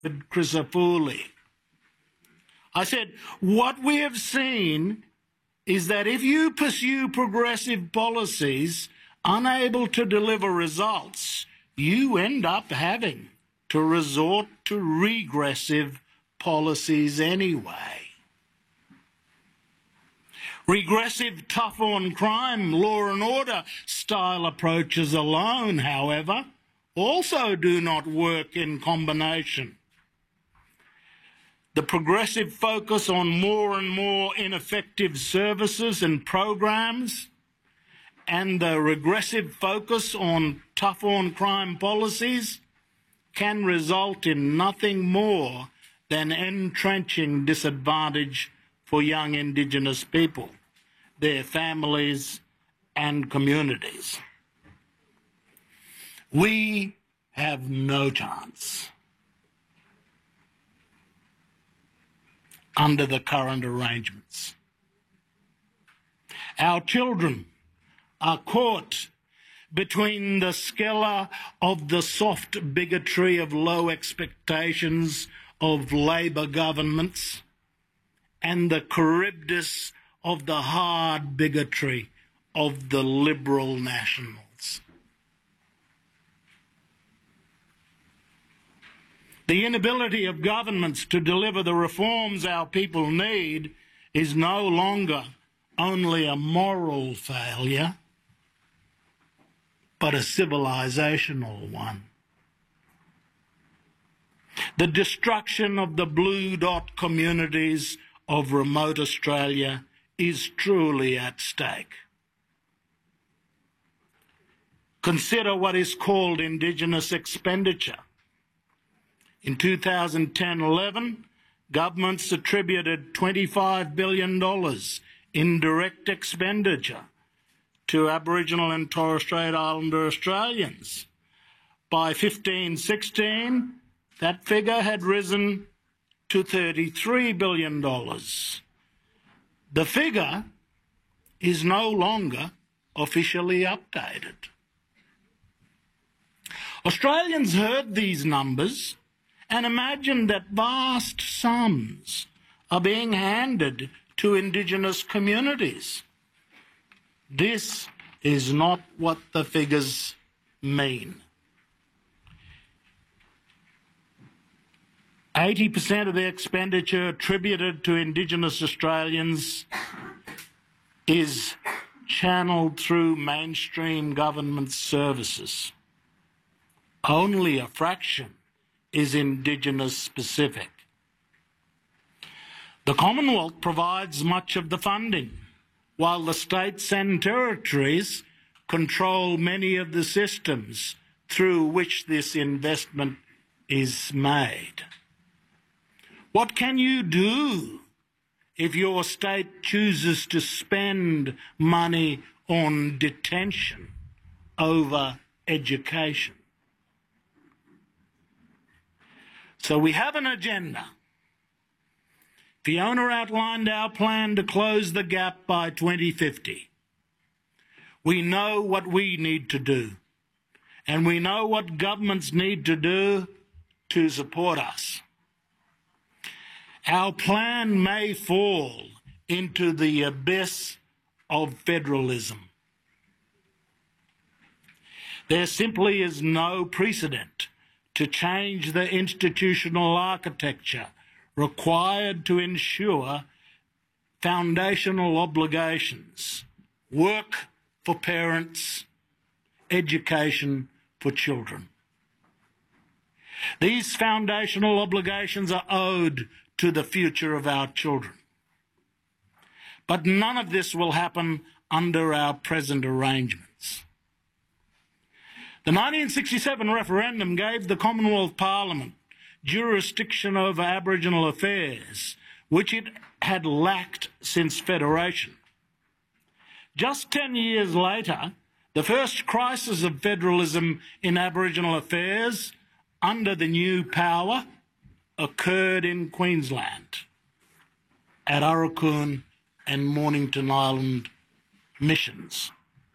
Crisafulli. I said, what we have seen is that if you pursue progressive policies unable to deliver results, you end up having to resort to regressive policies anyway. Regressive tough-on-crime, law and order style approaches alone, however, also do not work in combination. The progressive focus on more and more ineffective services and programs and the regressive focus on tough-on-crime policies can result in nothing more than entrenching disadvantage for young Indigenous people, their families and communities. We have no chance under the current arrangements. Our children are caught between the skella of the soft bigotry of low expectations of Labor governments and the Charybdis of the hard bigotry of the Liberal Nationals. The inability of governments to deliver the reforms our people need is no longer only a moral failure, but a civilisational one. The destruction of the blue dot communities of remote Australia is truly at stake. Consider what is called Indigenous expenditure. In 2010-11, governments attributed $25 billion in direct expenditure to Aboriginal and Torres Strait Islander Australians. By 15-16, that figure had risen to $33 billion. The figure is no longer officially updated. Australians heard these numbers and imagined that vast sums are being handed to Indigenous communities. This is not what the figures mean. 80% of the expenditure attributed to Indigenous Australians is channelled through mainstream government services. Only a fraction is Indigenous specific. The Commonwealth provides much of the funding, while the states and territories control many of the systems through which this investment is made. What can you do if your state chooses to spend money on detention over education? So we have an agenda. Fiona outlined our plan to close the gap by 2050. We know what we need to do, and we know what governments need to do to support us. Our plan may fall into the abyss of federalism. There simply is no precedent to change the institutional architecture required to ensure foundational obligations, work for parents, education for children. These foundational obligations are owed to the future of our children. But none of this will happen under our present arrangements. The 1967 referendum gave the Commonwealth Parliament jurisdiction over Aboriginal affairs, which it had lacked since Federation. Just 10 years later, the first crisis of federalism in Aboriginal affairs under the new power occurred in Queensland, at Arakoon and Mornington Island missions.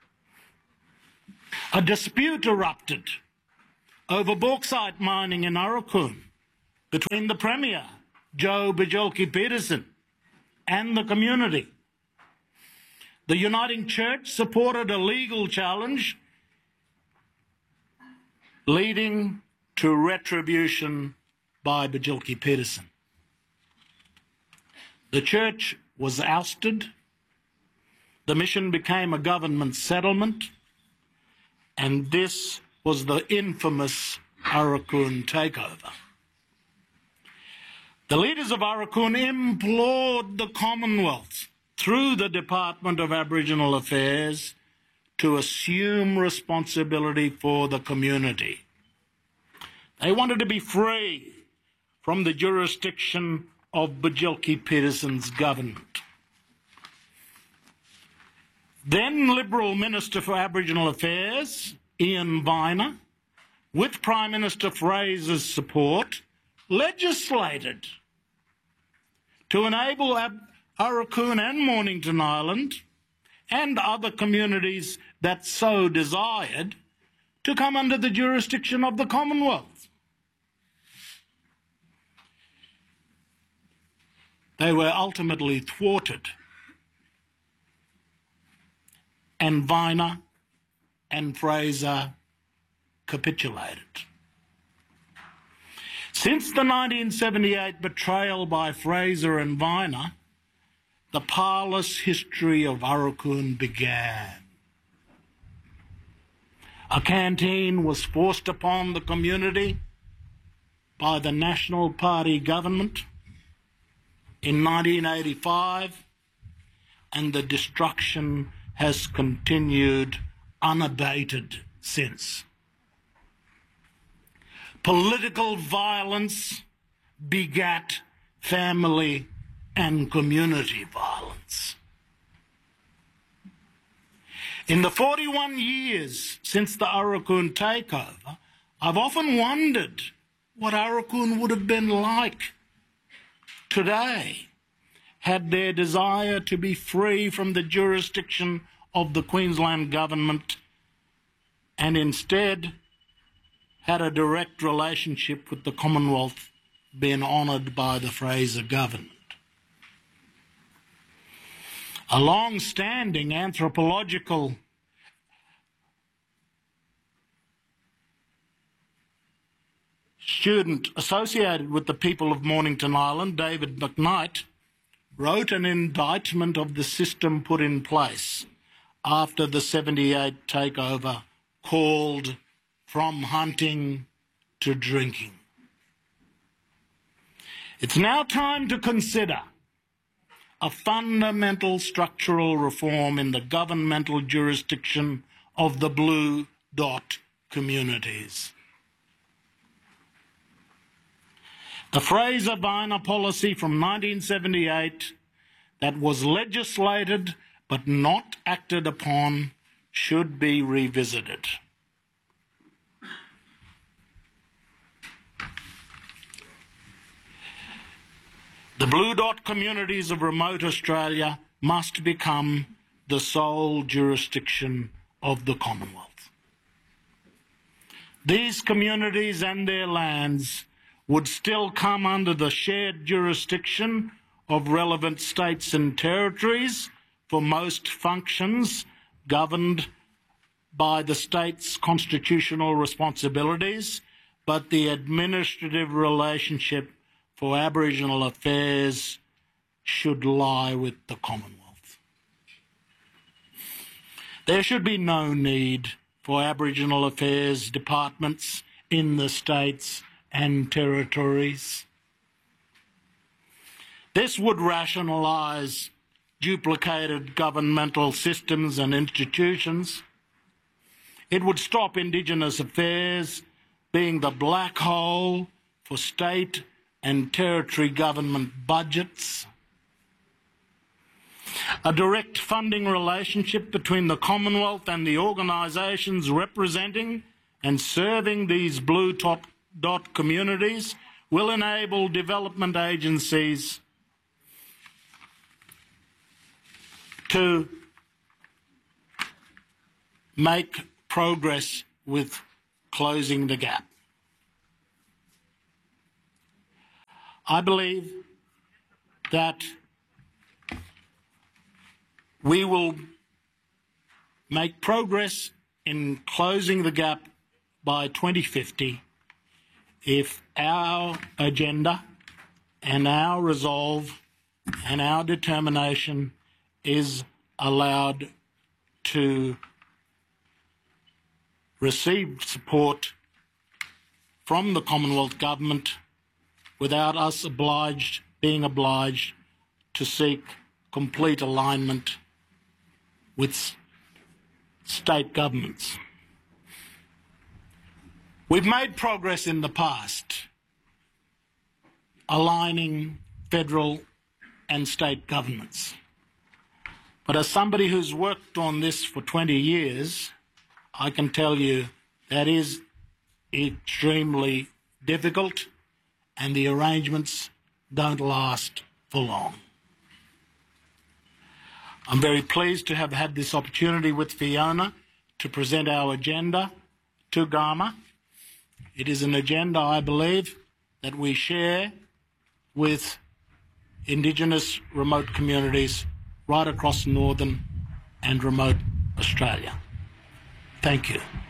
A dispute erupted over bauxite mining in Arakoon between the Premier, Joe Bjelke-Petersen, and the community. The Uniting Church supported a legal challenge leading to retribution by Bjelke-Petersen. The church was ousted, the mission became a government settlement, and this was the infamous Arakoon takeover. The leaders of Arakoon implored the Commonwealth through the Department of Aboriginal Affairs to assume responsibility for the community. They wanted to be free from the jurisdiction of Bjelke-Petersen's government. Then Liberal Minister for Aboriginal Affairs, Ian Viner, with Prime Minister Fraser's support, legislated to enable Arakoon and Mornington Island and other communities that so desired to come under the jurisdiction of the Commonwealth. They were ultimately thwarted, and Viner and Fraser capitulated. Since the 1978 betrayal by Fraser and Viner, the parlous history of Arakoon began. A canteen was forced upon the community by the National Party government in 1985, and the destruction has continued unabated since. Political violence begat family and community violence. In the 41 years since the Arakoon takeover, I've often wondered what Arakoon would have been like today had their desire to be free from the jurisdiction of the Queensland government and instead had a direct relationship with the Commonwealth been honoured by the Fraser government. A long-standing anthropological student associated with the people of Mornington Island, David McKnight, wrote an indictment of the system put in place after the 78 takeover called From Hunting to Drinking. It's now time to consider a fundamental structural reform in the governmental jurisdiction of the Blue Dot communities. The Fraser-Viner policy from 1978 that was legislated but not acted upon should be revisited. The Blue Dot communities of remote Australia must become the sole jurisdiction of the Commonwealth. These communities and their lands would still come under the shared jurisdiction of relevant states and territories for most functions governed by the state's constitutional responsibilities, but the administrative relationship for Aboriginal affairs should lie with the Commonwealth. There should be no need for Aboriginal affairs departments in the states and territories. This would rationalise duplicated governmental systems and institutions. It would stop Indigenous affairs being the black hole for state and territory government budgets. A direct funding relationship between the Commonwealth and the organisations representing and serving these Blue Dot communities will enable development agencies to make progress with closing the gap. I believe that we will make progress in closing the gap by 2050 if our agenda and our resolve and our determination is allowed to receive support from the Commonwealth Government without us being obliged to seek complete alignment with state governments. We've made progress in the past aligning federal and state governments. But as somebody who's worked on this for 20 years, I can tell you that is extremely difficult and the arrangements don't last for long. I'm very pleased to have had this opportunity with Fiona to present our agenda to GAMA. It is an agenda, I believe, that we share with Indigenous remote communities right across northern and remote Australia. Thank you.